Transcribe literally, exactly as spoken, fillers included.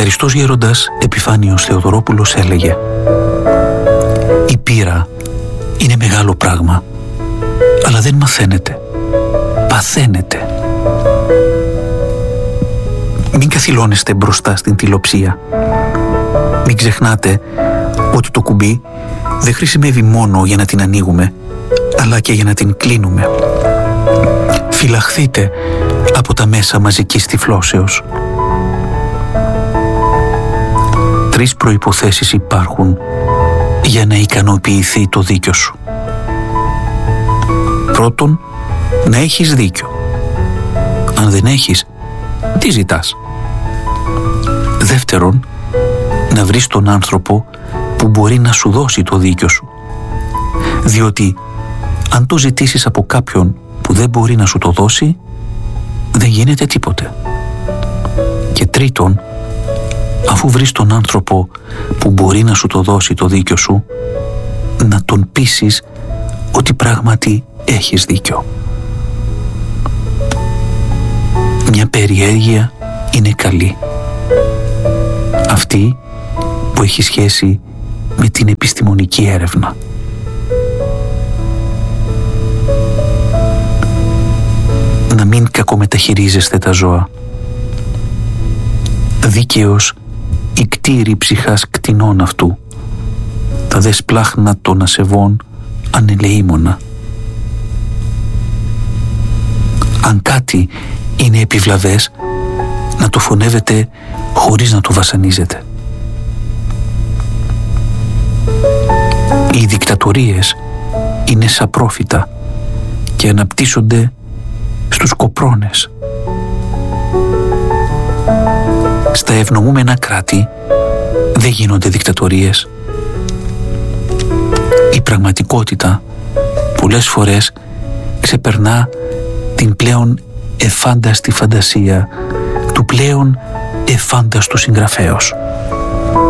καθαριστός γέροντας Επιφάνιος Θεοδωρόπουλος έλεγε: «Η πείρα είναι μεγάλο πράγμα, αλλά δεν μαθαίνεται, παθαίνεται. Μην καθυλώνεστε μπροστά στην τηλεοψία. Μην ξεχνάτε ότι το κουμπί δεν χρησιμεύει μόνο για να την ανοίγουμε, αλλά και για να την κλείνουμε. Φυλαχθείτε από τα μέσα μαζικής τυφλώσεως. Τρεις προϋποθέσεις υπάρχουν για να ικανοποιηθεί το δίκιο σου. Πρώτον, να έχεις δίκιο. Αν δεν έχεις, τι ζητάς? Δεύτερον, να βρεις τον άνθρωπο που μπορεί να σου δώσει το δίκιο σου. Διότι αν το ζητήσεις από κάποιον που δεν μπορεί να σου το δώσει, δεν γίνεται τίποτε. Και τρίτον, αφού βρεις τον άνθρωπο που μπορεί να σου το δώσει το δίκιο σου, να τον πείσεις ότι πράγματι έχεις δίκιο. Μια περιέργεια είναι καλή. Αυτή που έχει σχέση με την επιστημονική έρευνα. Να μην κακομεταχειρίζεστε τα ζώα. Δίκαιος η κτήρη ψυχάς κτηνών αυτού, τα δε σπλάχνα των ασεβών ανελεήμονα. Αν κάτι είναι επιβλαβές, να το φωνεύετε χωρίς να το βασανίζετε. Οι δικτατορίες είναι σαπρόφητα και αναπτύσσονται στους κοπρώνες. Στα ευνομούμενα κράτη δεν γίνονται δικτατορίες. Η πραγματικότητα πολλές φορές ξεπερνά την πλέον εφάνταστη φαντασία του πλέον εφάνταστου συγγραφέως.